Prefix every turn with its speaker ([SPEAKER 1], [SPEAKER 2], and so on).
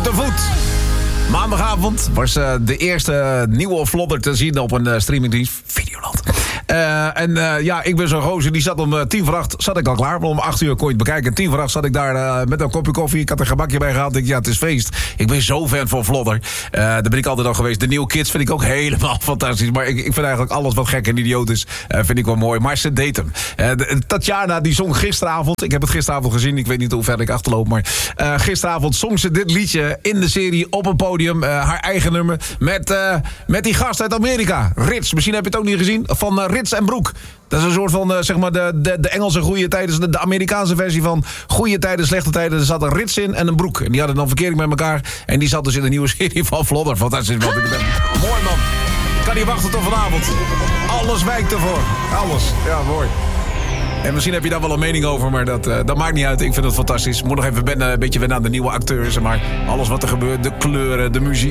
[SPEAKER 1] op de voet. Maandagavond was de eerste nieuwe vlodder te zien op een streamingdienst. Videoland. Ik ben zo'n gozer, die zat om 7:50 zat ik al klaar. Om 8 uur kon je het bekijken. 7:50 zat ik daar met een kopje koffie. Ik had een gebakje bij gehad. Ik het is feest. Ik ben zo fan van vlodder. Daar ben ik altijd al geweest. De New Kids vind ik ook helemaal fantastisch. Maar ik vind eigenlijk alles wat gek en idioot is, vind ik wel mooi. Maar ze deed hem. Tatjana, die zong gisteravond. Ik heb het gisteravond gezien. Ik weet niet hoe ver ik achterloop. Maar gisteravond zong ze dit liedje in de serie op een podium. Haar eigen nummer. Met die gast uit Amerika. Rits. Misschien heb je het ook niet gezien. Van Rits en Broek. Dat is een soort van, zeg maar, de Engelse goede tijden. De Amerikaanse versie van goede tijden, slechte tijden. Er zat een Rits in en een Broek. En die hadden dan verkering met elkaar. En die zat dus in de nieuwe serie van Vlodder. Fantastisch. Wat ik ben. Mooi, man. Ik kan niet wachten tot vanavond. Alles wijkt ervoor. Alles. Ja, mooi. En misschien heb je daar wel een mening over, maar dat maakt niet uit. Ik vind het fantastisch. Moet nog even een beetje wennen aan de nieuwe acteurs. Maar alles wat er gebeurt, de kleuren, de muziek.